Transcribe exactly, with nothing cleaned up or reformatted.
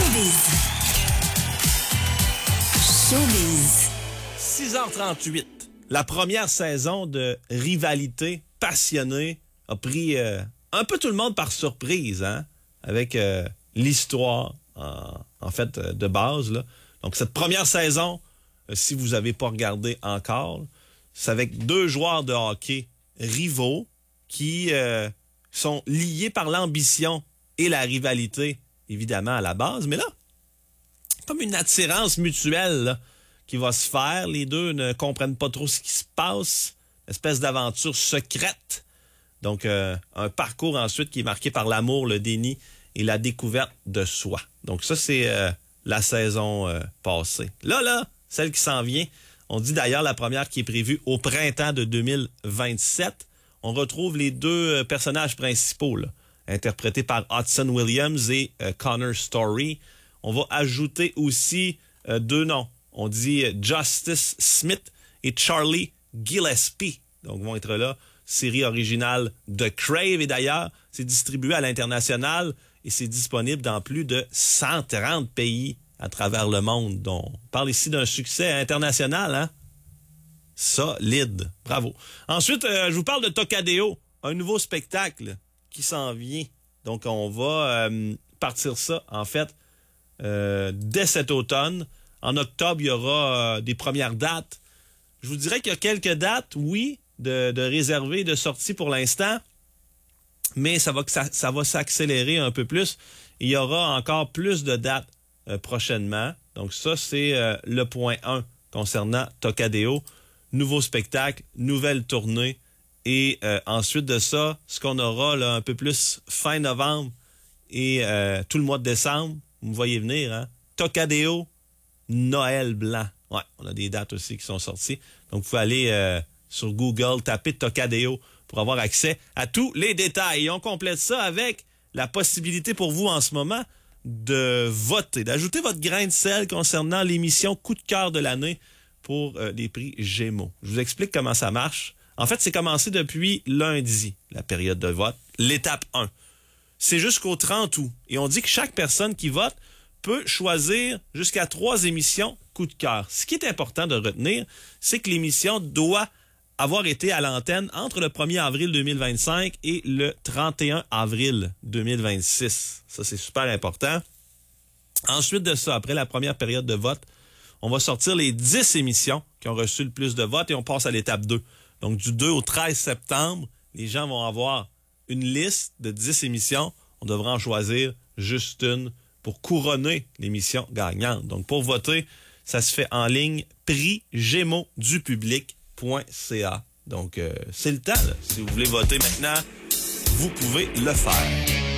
Showbiz. Showbiz. six heures trente-huit. La première saison de Rivalité passionnée a pris euh, un peu tout le monde par surprise, hein, avec euh, l'histoire, en, en fait, euh, de base, là. Donc, cette première saison, euh, si vous n'avez pas regardé encore, c'est avec deux joueurs de hockey rivaux qui euh, sont liés par l'ambition et la rivalité, évidemment, à la base. Mais là, comme une attirance mutuelle là, qui va se faire. Les deux ne comprennent pas trop ce qui se passe. Une espèce d'aventure secrète. Donc, euh, un parcours ensuite qui est marqué par l'amour, le déni et la découverte de soi. Donc, ça, c'est euh, la saison euh, passée. Là, là, celle qui s'en vient, on dit d'ailleurs la première qui est prévue au printemps de deux mille vingt-sept. On retrouve les deux euh, personnages principaux, là, interprétés par Hudson Williams et euh, Connor Story. On va ajouter aussi euh, deux noms. On dit euh, Justice Smith et Charlie Gillespie. Donc, vont être là. Série originale de Crave. Et d'ailleurs, c'est distribué à l'international et c'est disponible dans plus de cent trente pays à travers le monde. Donc, on parle ici d'un succès international, hein? Solide. Bravo. Ensuite, euh, je vous parle de Tocadéo, un nouveau spectacle qui s'en vient. Donc, on va euh, partir ça, en fait, euh, dès cet automne. En octobre, il y aura euh, des premières dates. Je vous dirais qu'il y a quelques dates, oui, de, de réservées, de sorties pour l'instant, mais ça va, ça, ça va s'accélérer un peu plus. Il y aura encore plus de dates euh, prochainement. Donc ça, c'est euh, le point un concernant Tocadéo. Nouveau spectacle, nouvelle tournée. Et euh, ensuite de ça, ce qu'on aura là, un peu plus fin novembre et euh, tout le mois de décembre, vous me voyez venir, hein? Tocadéo, Noël blanc. Ouais, on a des dates aussi qui sont sorties. Donc, vous pouvez aller euh, sur Google, taper Tocadéo pour avoir accès à tous les détails. Et on complète ça avec la possibilité pour vous en ce moment de voter, d'ajouter votre grain de sel concernant l'émission Coup de cœur de l'année pour euh, les prix Gémeaux. Je vous explique comment ça marche. En fait, c'est commencé depuis lundi, la période de vote. L'étape un. C'est jusqu'au trente août. Et on dit que chaque personne qui vote peut choisir jusqu'à trois émissions coup de cœur. Ce qui est important de retenir, c'est que l'émission doit avoir été à l'antenne entre le premier avril deux mille vingt-cinq et le trente et un avril deux mille vingt-six. Ça, c'est super important. Ensuite de ça, après la première période de vote, on va sortir les dix émissions qui ont reçu le plus de votes et on passe à l'étape deux. Donc, du deux au treize septembre, les gens vont avoir une liste de dix émissions. On devra en choisir juste une pour couronner l'émission gagnante. Donc, pour voter, ça se fait en ligne, prix gémeaux du public point c a. Donc, euh, c'est le temps, là. Si vous voulez voter maintenant, vous pouvez le faire.